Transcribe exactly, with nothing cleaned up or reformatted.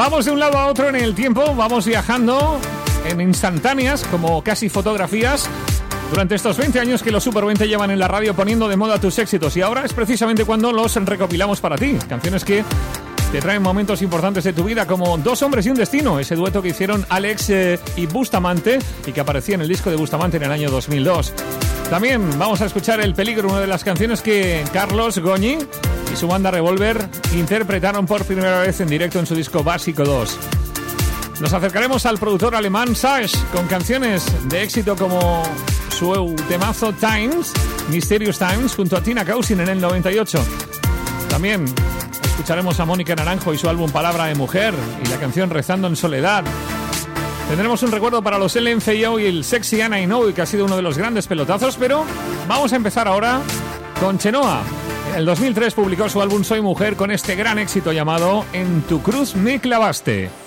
Vamos de un lado a otro en el tiempo, vamos viajando en instantáneas, como casi fotografías, durante estos veinte años que los Super veinte llevan en la radio poniendo de moda tus éxitos. Y ahora es precisamente cuando los recopilamos para ti. Canciones que te traen momentos importantes de tu vida, como Dos hombres y un destino, ese dueto que hicieron Alex eh, y Bustamante, y que aparecía en el disco de Bustamante en el año dos mil dos. También vamos a escuchar El peligro, una de las canciones que Carlos Goñi y su banda Revolver interpretaron por primera vez en directo en su disco Básico dos. Nos acercaremos al productor alemán Sash con canciones de éxito como su temazo Times, Mysterious Times, junto a Tina Cousin en el noventa y ocho. También escucharemos a Mónica Naranjo y su álbum Palabra de Mujer y la canción Rezando en Soledad. Tendremos un recuerdo para los L M F A O y el Sexy and I Know, que ha sido uno de los grandes pelotazos, pero vamos a empezar ahora con Chenoa. En el dos mil tres publicó su álbum Soy Mujer con este gran éxito llamado En tu cruz me clavaste.